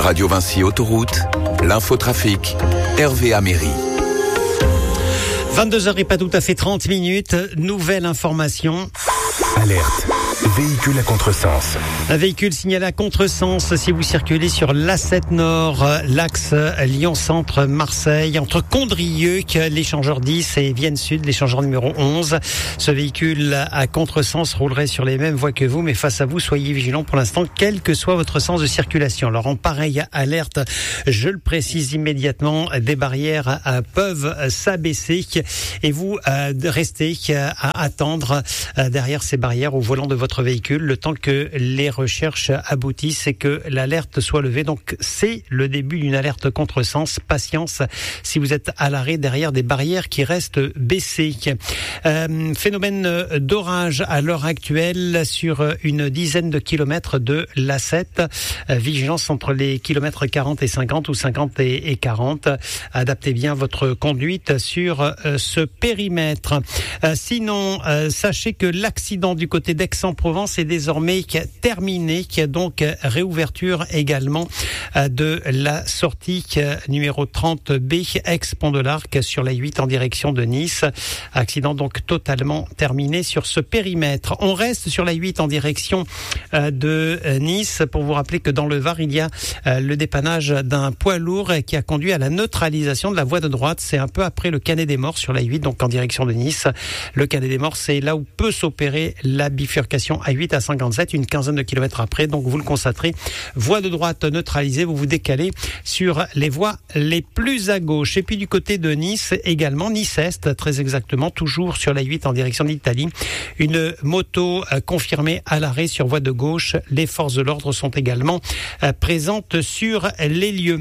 Radio Vinci Autoroute, l'infotrafic, Hervé Améry. 22h et pas tout à fait 30 minutes. Nouvelle information. Alerte. Véhicule à contresens. Un véhicule signalé à contresens si vous circulez sur l'A7 Nord, l'axe Lyon-Centre-Marseille, entre Condrieu, l'échangeur 10 et Vienne Sud, l'échangeur numéro 11. Ce véhicule à contresens roulerait sur les mêmes voies que vous, mais face à vous, soyez vigilants pour l'instant, quel que soit votre sens de circulation. Alors en pareille alerte, je le précise immédiatement, des barrières peuvent s'abaisser et vous restez à attendre derrière ces barrières au volant de votre véhicule le temps que les recherches aboutissent et que l'alerte soit levée. Donc c'est le début d'une alerte contresens. Patience si vous êtes à l'arrêt derrière des barrières qui restent baissées. Phénomène d'orage à l'heure actuelle sur une dizaine de kilomètres de l'A7. Vigilance entre les kilomètres 40 et 50 ou 50 et 40. Adaptez bien votre conduite sur ce périmètre. Sinon, sachez que l'accident du côté d'Aix-en-Provence est désormais terminé, donc réouverture également de la sortie numéro 30B ex-Pont de l'Arc sur la 8 en direction de Nice. Accident donc totalement terminé sur ce périmètre. On reste sur la 8 en direction de Nice pour vous rappeler que dans le Var, il y a le dépannage d'un poids lourd qui a conduit à la neutralisation de la voie de droite. C'est un peu après le Canet des Morts sur la 8, donc en direction de Nice. Le Canet des Morts, c'est là où peut s'opérer la bifurcation A8 à 57, une quinzaine de kilomètres après. Donc vous le constaterez, voie de droite neutralisée, vous vous décalez sur les voies les plus à gauche. Et puis du côté de Nice également, Nice-Est, très exactement, toujours sur la 8 en direction d'Italie. Une moto confirmée à l'arrêt sur voie de gauche. Les forces de l'ordre sont également présentes sur les lieux.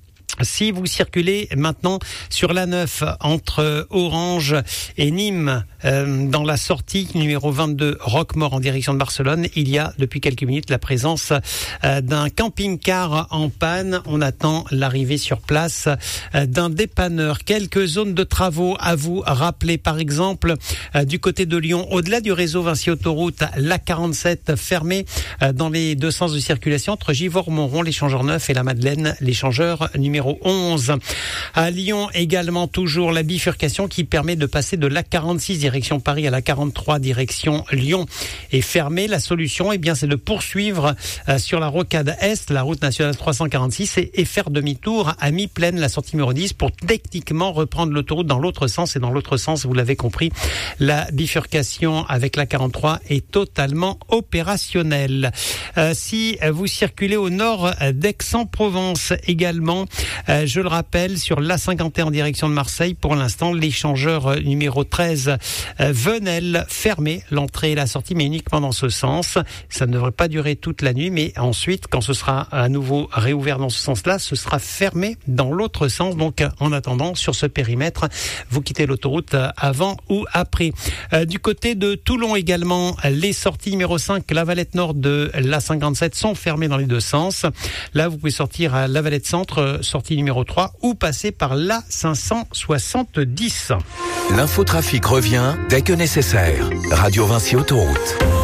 Si vous circulez maintenant sur l'A9 entre Orange et Nîmes, dans la sortie numéro 22 Roquemort en direction de Barcelone, il y a depuis quelques minutes la présence d'un camping-car en panne. On attend l'arrivée sur place d'un dépanneur. Quelques zones de travaux à vous rappeler, par exemple du côté de Lyon, au-delà du réseau Vinci Autoroute, l'A47 fermée dans les deux sens de circulation entre Givors-Montron, l'échangeur 9 et la Madeleine, l'échangeur numéro 11. À Lyon également, toujours la bifurcation qui permet de passer de l'A46 direction Paris à l'A43 direction Lyon est fermée. La solution, eh bien, c'est de poursuivre sur la rocade Est, la route nationale 346 et faire demi-tour à mi-plaine, la sortie numéro 10 pour techniquement reprendre l'autoroute dans l'autre sens. Et dans l'autre sens, vous l'avez compris, la bifurcation avec l'A43 est totalement opérationnelle. Si vous circulez au nord d'Aix-en-Provence également, je le rappelle, sur l'A51 en direction de Marseille, pour l'instant, l'échangeur numéro 13 Venelle fermé, l'entrée et la sortie, mais uniquement dans ce sens. Ça ne devrait pas durer toute la nuit, mais ensuite, quand ce sera à nouveau réouvert dans ce sens-là, ce sera fermé dans l'autre sens. Donc, en attendant, sur ce périmètre, vous quittez l'autoroute avant ou après. Du côté de Toulon également, les sorties numéro 5, la Valette Nord de l'A57 sont fermées dans les deux sens. Là, vous pouvez sortir à la Valette Centre, sortie numéro 3, ou passer par l'A570. L'infotrafic revient dès que nécessaire. Radio Vinci Autoroute.